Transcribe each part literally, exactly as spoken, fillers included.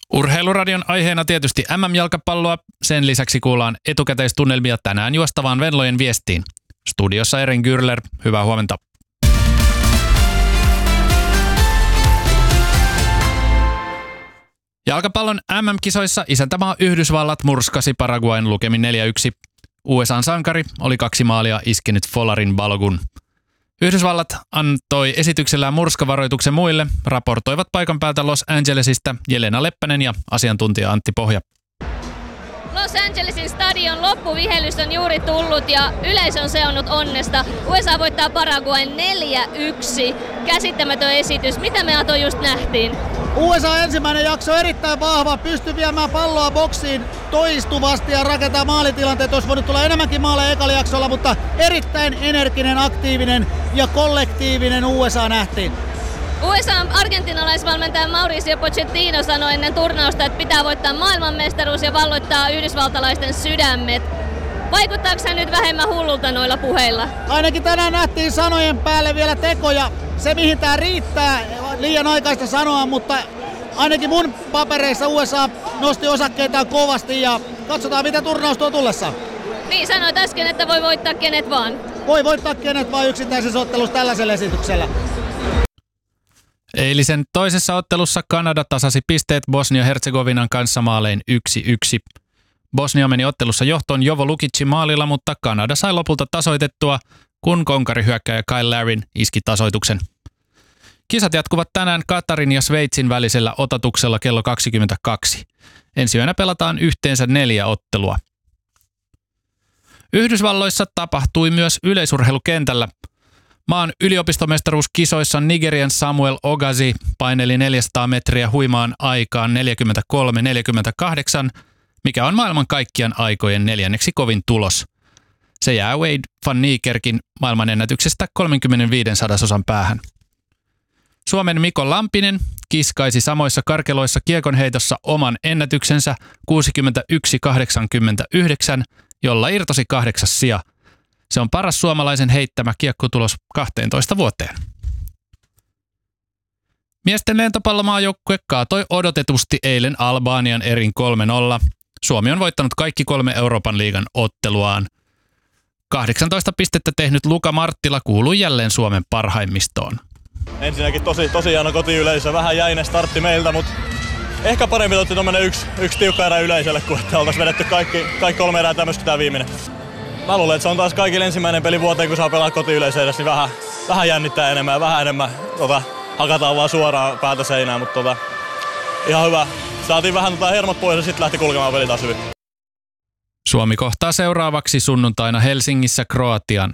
Urheiluradion aiheena tietysti M M-jalkapalloa. Sen lisäksi kuullaan etukäteistunnelmia tänään juostavaan Venlojen viestiin. Studiossa Eren Gürler, hyvää huomenta. Jalkapallon M M-kisoissa isäntämaa Yhdysvallat murskasi Paraguayn lukemin neljä yksi. U S A:n sankari oli kaksi maalia iskenyt Folarin Balogun. Yhdysvallat antoi esityksellään murskavaroituksen muille, raportoivat paikan päältä Los Angelesista Jelena Leppänen ja asiantuntija Antti Pohja. Los Angelesin stadion loppuvihellys on juuri tullut ja yleisö on seonnut onnesta. U S A voittaa Paraguayn neljä yksi. Käsittämätön esitys. Mitä me Ato just nähtiin? U S A ensimmäinen jakso erittäin vahva, pystyi viemään palloa boksiin toistuvasti ja rakentaa maalitilanteet. Olisi voinut tulla enemmänkin maaleja ekalla jaksolla, mutta erittäin energinen, aktiivinen ja kollektiivinen U S A nähtiin. U S A:n argentinalaisvalmentaja Mauricio Pochettino sanoi ennen turnausta, että pitää voittaa maailmanmestaruus ja valloittaa yhdysvaltalaisten sydämet. Vaikuttaako hän nyt vähemmän hullulta noilla puheilla? Ainakin tänään nähtiin sanojen päälle vielä tekoja. Se mihin tää riittää, liian aikaista sanoa, mutta ainakin mun papereissa U S A nosti osakkeitaan kovasti ja katsotaan mitä turnaus tuo tullessa. Niin, sanoit äsken, että voi voittaa kenet vaan. Voi voittaa kenet vaan yksittäisessä ottelussa tällaisella esityksellä. Eilisen toisessa ottelussa Kanada tasasi pisteet Bosnia-Herzegovinan kanssa maalein yksi yksi. Bosnia meni ottelussa johtoon Jovo Lukicin maalilla, mutta Kanada sai lopulta tasoitettua, kun konkarihyökkääjä Kyle Larin iski tasoituksen. Kisat jatkuvat tänään Katarin ja Sveitsin välisellä otatuksella kello kaksikymmentäkaksi. Ensi yönä pelataan yhteensä neljä ottelua. Yhdysvalloissa tapahtui myös yleisurheilukentällä. Maan yliopistomestaruuskisoissa Nigerian Samuel Ogazi paineli neljäsataa metriä huimaan aikaan neljäkymmentäkolme neljäkymmentäkahdeksan, mikä on maailman kaikkien aikojen neljänneksi kovin tulos. Se jää Wade van Niekerkin maailmanennätyksestä kolmekymmentäviisi sadasosan päähän. Suomen Mikko Lampinen kiskaisi samoissa karkeloissa kiekonheitossa oman ennätyksensä kuusikymmentäyksi kahdeksankymmentäyhdeksän, jolla irtosi kahdeksas sija. Se on paras suomalaisen heittämä kiekkotulos kahteentoista vuoteen. Miesten lentopallomaajoukkue kaatoi odotetusti eilen Albanian erin kolme nolla. Suomi on voittanut kaikki kolme Euroopan liigan otteluaan. kahdeksantoista pistettä tehnyt Luka Marttila kuului jälleen Suomen parhaimmistoon. Ensinnäkin tosi, tosi hieno kotiyleisö. Vähän jäinen startti meiltä, mutta ehkä parempi otti tuommoinen yksi, yksi tiukka erä yleisölle, kun että oltaisiin vedetty kaikki, kaikki kolme erää tämmöistä tämä viimeinen. Mä luulen, että se on taas kaikille ensimmäinen peli vuoteen, kun saa pelaa kotiyleisö edessä, niin vähän, vähän jännittää enemmän ja vähän enemmän tota, hakataan vaan suoraan päätä seinään, mutta tota, ihan hyvä. Saatiin vähän tota hermot pois ja sitten lähti kulkemaan peli taas hyvin. Suomi kohtaa seuraavaksi sunnuntaina Helsingissä Kroatian.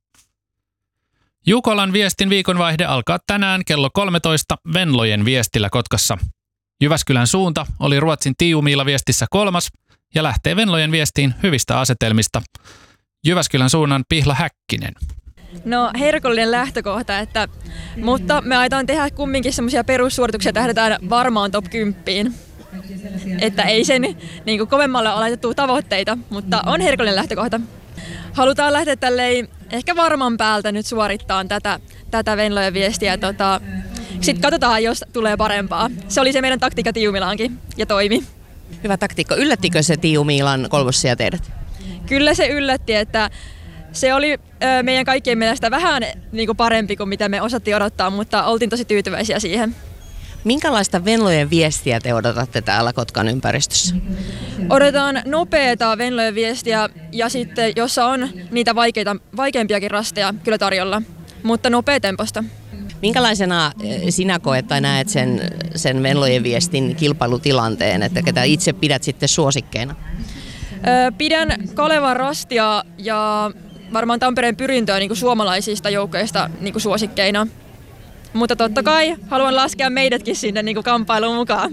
Jukolan viestin viikonvaihde alkaa tänään kello kolmetoista Venlojen viestillä Kotkassa. Jyväskylän suunta oli Ruotsin Tiiumiila viestissä kolmas ja lähtee Venlojen viestiin hyvistä asetelmista. Jyväskylän suunnan Pihla Häkkinen. No herkullinen lähtökohta, että, mutta me aiotaan tehdä kumminkin semmoisia perussuorituksia, tähdätään varmaan top kymmenen. Että ei sen niin kuin kovemmalle ole laitettu tavoitteita, mutta on herkullinen lähtökohta. Halutaan lähteä tälleen ehkä varman päältä nyt suorittaa tätä, tätä Venlojen viestiä. Tota, sitten katsotaan, jos tulee parempaa. Se oli se meidän taktiikka Tiiumilaankin ja toimi. Hyvä taktiikka. Yllättikö se Tiiumiilan kolmossija teidät? Kyllä se yllätti, että se oli ö, meidän kaikkien mielestä vähän niin kuin parempi kuin mitä me osattiin odottaa, mutta oltiin tosi tyytyväisiä siihen. Minkälaista Venlojen viestiä te odotatte täällä Kotkan ympäristössä? Odotetaan nopeata Venlojen viestiä ja sitten, jossa on niitä vaikeita, vaikeampiakin rasteja kyllä tarjolla, mutta nopeatemposta. Minkälaisena sinä koet tai näet sen, sen Venlojen viestin kilpailutilanteen, että ketä itse pidät sitten suosikkeina? Öö, pidän Kalevan rastia ja varmaan Tampereen Pyrintöä niin kuin suomalaisista joukkoista niin kuin suosikkeina. Mutta totta kai haluan laskea meidätkin sinne niin kuin kamppailuun mukaan.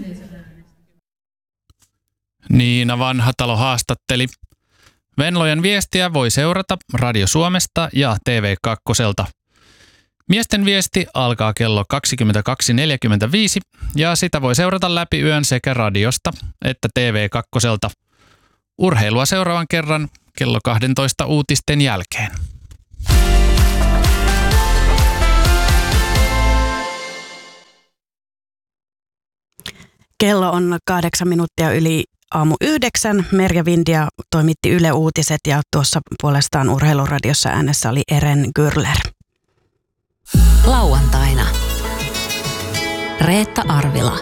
Niina Vanhatalo haastatteli. Venlojen viestiä voi seurata Radio Suomesta ja T V kaksi. Miesten viesti alkaa kello kaksikymmentäkaksi neljäkymmentäviisi ja sitä voi seurata läpi yön sekä radiosta että T V kaksi. Urheilua seuraavan kerran kello kaksitoista uutisten jälkeen. Kello on kahdeksan minuuttia yli aamu yhdeksän. Merja Vindia toimitti Yle Uutiset ja tuossa puolestaan Urheiluradiossa äänessä oli Eren Gürler. Lauantaina. Reetta Arvila.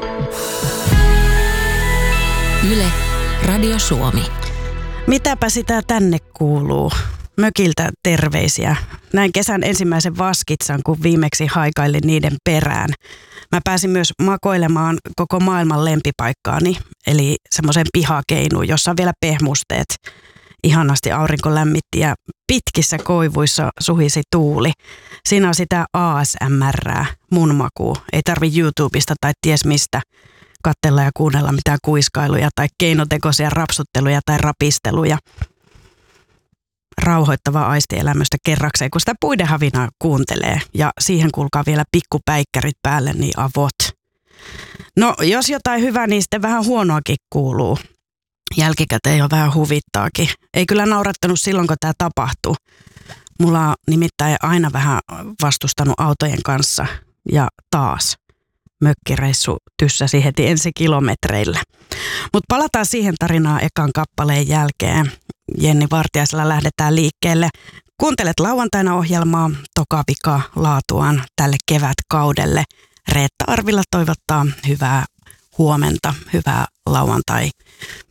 Yle, Radio Suomi. Mitäpä sitä tänne kuuluu? Mökiltä terveisiä. Näin kesän ensimmäisen vaskitsan, kun viimeksi haikailin niiden perään. Mä pääsin myös makoilemaan koko maailman lempipaikkaani, eli semmoisen pihakeinuun, jossa on vielä pehmusteet. Ihanasti aurinko lämmitti ja pitkissä koivuissa suhisi tuuli. Siinä on sitä A S M R:ää, mun makuu. Ei tarvi YouTubesta tai ties mistä katsella ja kuunnella mitään kuiskailuja tai keinotekoisia rapsutteluja tai rapisteluja. Rauhoittavaa aistielämystä kerrakseen, kun sitä puiden havinaa kuuntelee. Ja siihen kuulkaa vielä pikkupäikkärit päälle, niin avot. No, jos jotain hyvää, niin sitten vähän huonoakin kuuluu. Jälkikäteen jo vähän huvittaakin. Ei kyllä naurattanut silloin, kun tämä tapahtuu. Mulla on nimittäin aina vähän vastustanut autojen kanssa. Ja taas mökkireissu tyssäsi heti ensi kilometreillä. Mutta palataan siihen tarinaan ekan kappaleen jälkeen. Jenni Vartiaisella lähdetään liikkeelle. Kuuntelet lauantaina ohjelmaa Toka vika laatuaan tälle kevätkaudelle. Reetta Arvila toivottaa hyvää huomenta, hyvää lauantai